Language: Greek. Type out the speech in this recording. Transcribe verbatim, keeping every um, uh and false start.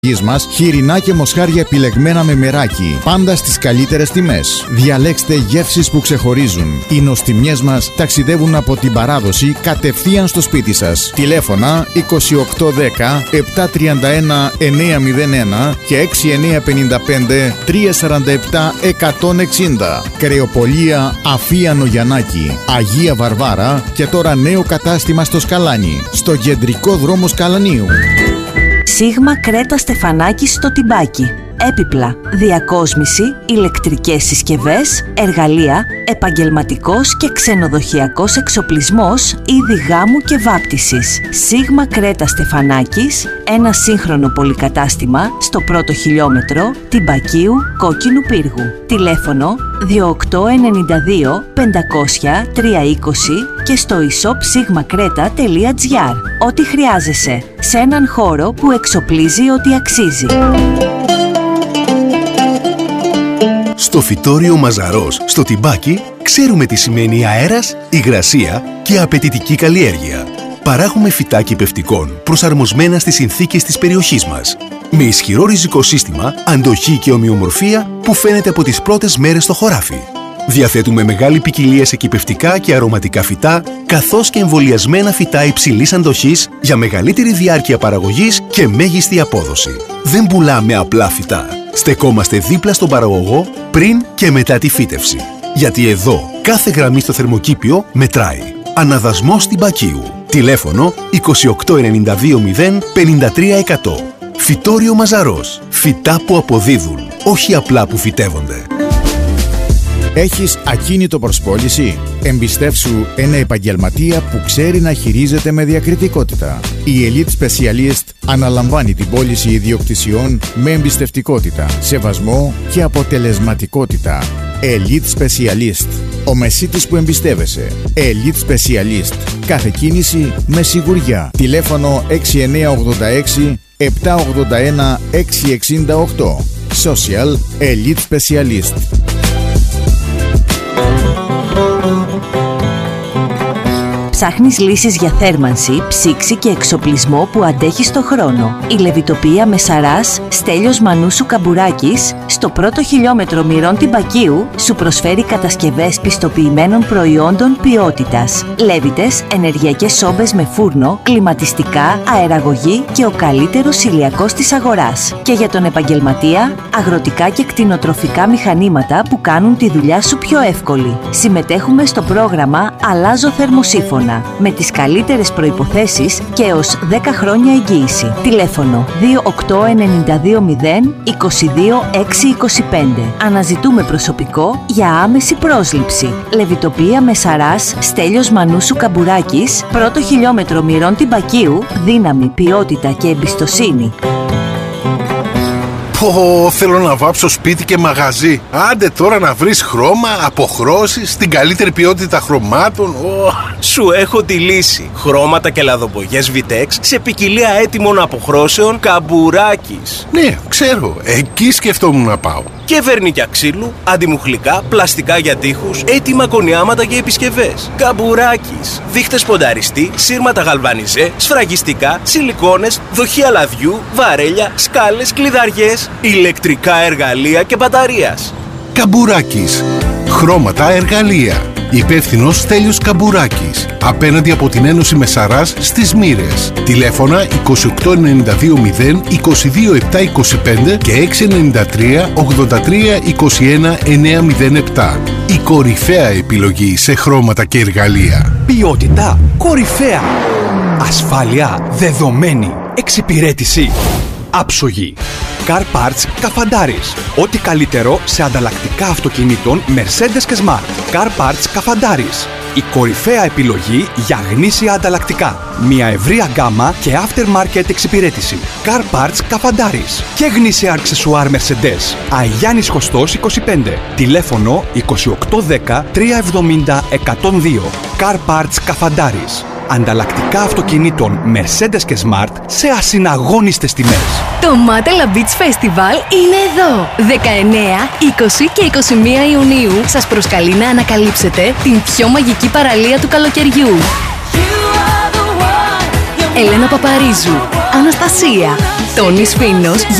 μας, χοιρινά και μοσχάρια επιλεγμένα με μεράκι. Πάντα στις καλύτερες τιμές. Διαλέξτε γεύσεις που ξεχωρίζουν. Οι νοστιμιές μας ταξιδεύουν από την παράδοση κατευθείαν στο σπίτι σας. Τηλέφωνα είκοσι οκτώ δέκα επτακόσια τριάντα ένα εννιακόσια ένα και έξι εννιακόσια πενήντα πέντε τριακόσια σαράντα επτά εκατόν εξήντα. Κρεοπολία Αφίανο Γιαννάκη, Αγία Βαρβάρα και τώρα νέο κατάστημα στο Σκαλάνι, στο κεντρικό δρόμο Σκαλανίου. Σίγμα Κρέτα Στεφανάκη στο Τιμπάκι. Έπιπλα, διακόσμηση, ηλεκτρικές συσκευές, εργαλεία, επαγγελματικός και ξενοδοχειακός εξοπλισμός, είδη γάμου και βάπτισης. Σίγμα Κρέτα Στεφανάκης, ένα σύγχρονο πολυκατάστημα στο πρώτο χιλιόμετρο Τιμπακίου Κόκκινου Πύργου. Τηλέφωνο δύο οκτώ εννιά δύο πεντακόσια τριακόσια είκοσι και στο e-shop σίγμα κρέτα τελεία τζι άρ. Ό,τι χρειάζεσαι σε έναν χώρο που εξοπλίζει ό,τι αξίζει. Στο φυτόριο Μαζαρός, στο Τιμπάκι, ξέρουμε τι σημαίνει αέρας, υγρασία και απαιτητική καλλιέργεια. Παράγουμε φυτά κυπευτικών προσαρμοσμένα στις συνθήκες της περιοχής μας. Με ισχυρό ριζικό σύστημα, αντοχή και ομοιομορφία που φαίνεται από τις πρώτες μέρες στο χωράφι. Διαθέτουμε μεγάλη ποικιλία σε κυπευτικά και αρωματικά φυτά, καθώς και εμβολιασμένα φυτά υψηλής αντοχής για μεγαλύτερη διάρκεια παραγωγής και μέγιστη απόδοση. Δεν πουλάμε απλά φυτά. Στεκόμαστε δίπλα στον παραγωγό πριν και μετά τη φύτευση. Γιατί εδώ κάθε γραμμή στο θερμοκήπιο μετράει. Αναδασμός Τιμπακίου. Τηλέφωνο είκοσι οκτώ ενενήντα δύο μηδέν πενήντα τρία εκατό. Φυτόριο Μαζαρός. Φυτά που αποδίδουν, όχι απλά που φυτεύονται. Έχεις ακίνητο προς πώληση? Εμπιστεύσου ένα επαγγελματία που ξέρει να χειρίζεται με διακριτικότητα. Η Elite Specialist αναλαμβάνει την πώληση ιδιοκτησιών με εμπιστευτικότητα, σεβασμό και αποτελεσματικότητα. Elite Specialist. Ο μεσίτης που εμπιστεύεσαι. Elite Specialist. Κάθε κίνηση με σιγουριά. Τηλέφωνο έξι εννιά οκτώ έξι επτακόσια ογδόντα ένα εξακόσια εξήντα οκτώ. Social Elite Specialist. Ψάχνεις λύσεις για θέρμανση, ψήξη και εξοπλισμό που αντέχει στο χρόνο. Η Λεβιτοπία Μεσαράς Στέλιος Μανούσου Καμπουράκης στο πρώτο χιλιόμετρο Μυρών Τιμπακίου σου προσφέρει κατασκευές πιστοποιημένων προϊόντων ποιότητας. Λέβητες, ενεργειακές σόμπες με φούρνο, κλιματιστικά, αεραγωγή και ο καλύτερος ηλιακός της αγοράς. Και για τον επαγγελματία, αγροτικά και κτηνοτροφικά μηχανήματα που κάνουν τη δουλειά σου πιο εύκολη. Συμμετέχουμε στο πρόγραμμα Αλλάζω Θερμοσύφωνα με τις καλύτερες προϋποθέσεις και έως δέκα χρόνια εγγύηση. Τηλέφωνο δύο οκτώ εννιά δύο μηδέν είκοσι δύο εξακόσια είκοσι πέντε. Αναζητούμε προσωπικό για άμεση πρόσληψη. Λεβιτοπία Μεσαράς Στέλιος Μανούσου Καμπουράκης, πρώτο χιλιόμετρο Μυρών Τιμπακίου, δύναμη, ποιότητα και εμπιστοσύνη. Πω, θέλω να βάψω σπίτι και μαγαζί. Άντε τώρα να βρεις χρώμα, αποχρώσεις, την καλύτερη ποιότητα χρωμάτων. Oh. Σου έχω τη λύση. Χρώματα και λαδοπογιές Vitex σε ποικιλία έτοιμων αποχρώσεων Καμπουράκης. Ναι, ξέρω. Εκεί σκεφτόμουν να πάω. Και βερνίκια ξύλου, αντιμουχλικά, πλαστικά για τοίχους, έτοιμα κονιάματα και επισκευές. Καμπουράκης. Δείχτες πονταριστή, σύρματα γαλβανιζέ, σφραγιστικά, σιλικόνες, δοχεία λαδιού, βαρέλια, σκάλες, κλειδαριές, ηλεκτρικά εργαλεία και μπαταρίας. Καμπουράκης. Χρώματα, εργαλεία. Υπεύθυνος Στέλιος Καμπουράκης. Απέναντι από την Ένωση Μεσαράς στις Μοίρες. Τηλέφωνα είκοσι οκτώ ενενήντα δύο μηδέν είκοσι δύο επτακόσια είκοσι πέντε και έξι εννιά τρία ογδόντα τρία είκοσι ένα εννιακόσια μηδέν επτά. Η κορυφαία επιλογή σε χρώματα και εργαλεία. Ποιότητα κορυφαία. Ασφάλεια δεδομένη. Εξυπηρέτηση άψογη. Car Parts Καφαντάρης. Ό,τι καλύτερο σε ανταλλακτικά αυτοκινήτων Mercedes και Smart. Car Parts Καφαντάρης. Η κορυφαία επιλογή για γνήσια ανταλλακτικά. Μια ευρεία γκάμα και aftermarket εξυπηρέτηση. Car Parts Καφαντάρης. Και γνήσια αξεσουάρ Mercedes. Αγιάννης Χωστός είκοσι πέντε. Τηλέφωνο είκοσι οκτώ δέκα τριακόσια εβδομήντα εκατόν δύο. Car Parts Καφαντάρης. Ανταλλακτικά αυτοκινήτων Mercedes και Smart σε ασυναγώνιστες τιμές. Το Matala Beach Festival είναι εδώ! δεκαεννέα, είκοσι και είκοσι μία Ιουνίου σας προσκαλεί να ανακαλύψετε την πιο μαγική παραλία του καλοκαιριού. Έλενα Παπαρίζου, Αναστασία, Τόνις Φίνος,